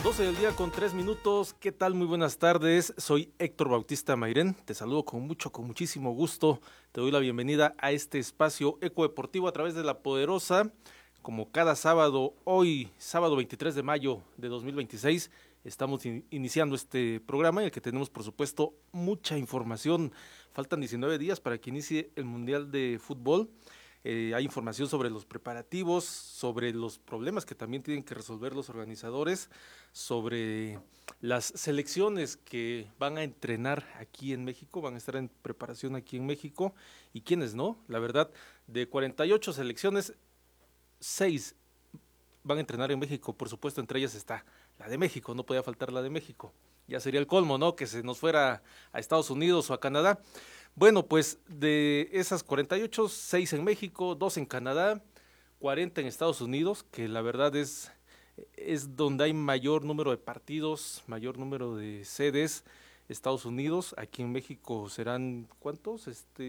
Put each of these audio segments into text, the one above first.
12 del día con 3 minutos. ¿Qué tal? Muy buenas tardes. Soy Héctor Bautista Mairén. Te saludo con muchísimo gusto. Te doy la bienvenida a este espacio ecodeportivo a través de La Poderosa. Como cada sábado, hoy, sábado 23 de mayo de 2026, estamos iniciando este programa en el que tenemos, por supuesto, mucha información. Faltan 19 días para que inicie el Mundial de Fútbol. Hay información sobre los preparativos, sobre los problemas que también tienen que resolver los organizadores, sobre las selecciones que van a entrenar aquí en México, van a estar en preparación aquí en México, y quiénes no. La verdad, de 48 selecciones, 6 van a entrenar en México. Por supuesto, entre ellas está la de México, no podía faltar la de México. Ya sería el colmo, ¿no?, que se nos fuera a Estados Unidos o a Canadá. Bueno, pues de esas 48, 6 en México, 2 en Canadá, 40 en Estados Unidos, que la verdad es donde hay mayor número de partidos, mayor número de sedes. Estados Unidos, aquí en México serán, ¿cuántos?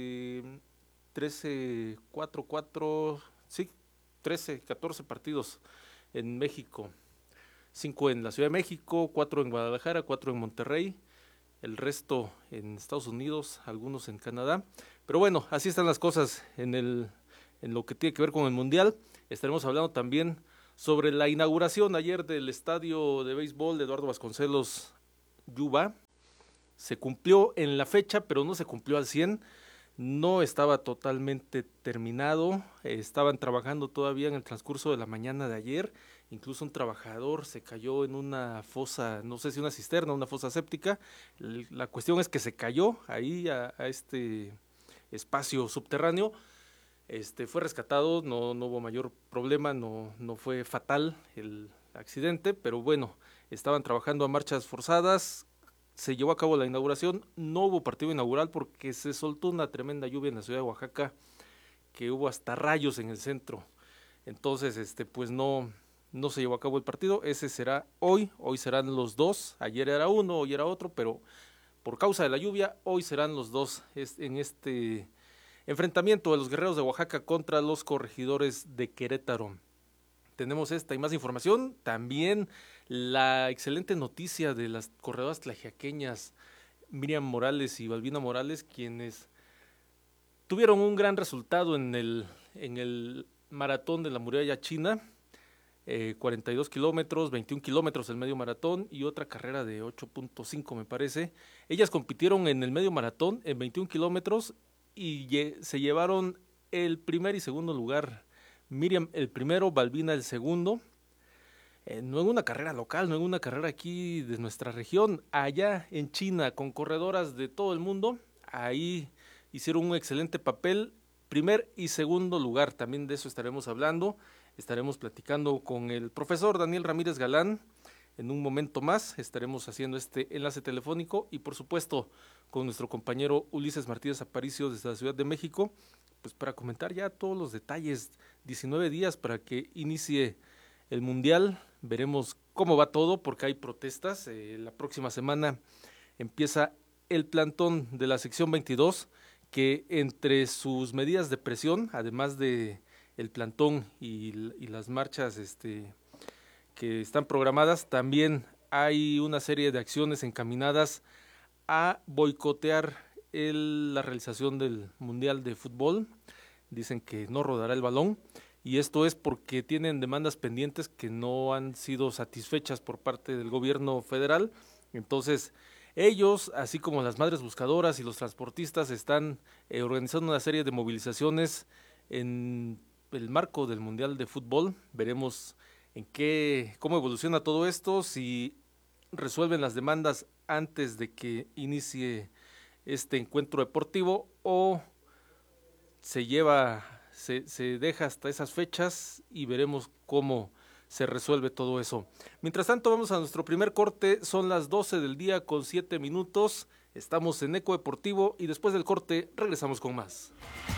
13, 4, sí, 13, 14 partidos en México. 5 en la Ciudad de México, 4 en Guadalajara, 4 en Monterrey, el resto en Estados Unidos, algunos en Canadá. Pero bueno, así están las cosas en lo que tiene que ver con el Mundial. Estaremos hablando también sobre la inauguración ayer del estadio de béisbol de Eduardo Vasconcelos Yuba. Se cumplió en la fecha, pero no se cumplió al 100%. No estaba totalmente terminado, estaban trabajando todavía en el transcurso de la mañana de ayer. Incluso un trabajador se cayó en una fosa, no sé si una cisterna, una fosa séptica. La cuestión es que se cayó ahí a este espacio subterráneo. Fue rescatado, no hubo mayor problema, no fue fatal el accidente, pero bueno, estaban trabajando a marchas forzadas. Se llevó a cabo la inauguración, no hubo partido inaugural porque se soltó una tremenda lluvia en la ciudad de Oaxaca, que hubo hasta rayos en el centro. Entonces, pues no se llevó a cabo el partido. Ese será hoy serán los dos. Ayer era uno, hoy era otro, pero por causa de la lluvia, hoy serán los dos en este enfrentamiento de los guerreros de Oaxaca contra los corregidores de Querétaro. Tenemos esta y más información, también la excelente noticia de las corredoras tlaxiaqueñas Miriam Morales y Balbina Morales, quienes tuvieron un gran resultado en el maratón de la muralla china, 42 kilómetros, 21 kilómetros el medio maratón y otra carrera de 8.5 me parece. Ellas compitieron en el medio maratón en 21 kilómetros y se llevaron el primer y segundo lugar. Miriam el primero, Balbina el segundo, no en una carrera local, no en una carrera aquí de nuestra región, allá en China, con corredoras de todo el mundo. Ahí hicieron un excelente papel, primer y segundo lugar. También de eso estaremos hablando, estaremos platicando con el profesor Daniel Ramírez Galán. En un momento más estaremos haciendo este enlace telefónico y por supuesto con nuestro compañero Ulises Martínez Aparicio desde la Ciudad de México, pues para comentar ya todos los detalles. 19 días para que inicie el Mundial, veremos cómo va todo porque hay protestas. La próxima semana empieza el plantón de la sección 22, que entre sus medidas de presión, además de el plantón y las marchas que están programadas, también hay una serie de acciones encaminadas a boicotear la realización del Mundial de Fútbol. Dicen que no rodará el balón, y esto es porque tienen demandas pendientes que no han sido satisfechas por parte del gobierno federal. Entonces, ellos, así como las madres buscadoras y los transportistas, están organizando una serie de movilizaciones en el marco del Mundial de Fútbol. Veremos cómo evoluciona todo esto, si resuelven las demandas antes de que inicie este encuentro deportivo o se deja hasta esas fechas y veremos cómo se resuelve todo eso. Mientras tanto, vamos a nuestro primer corte. Son las 12 del día con 7 minutos. Estamos en Eco Deportivo y después del corte regresamos con más.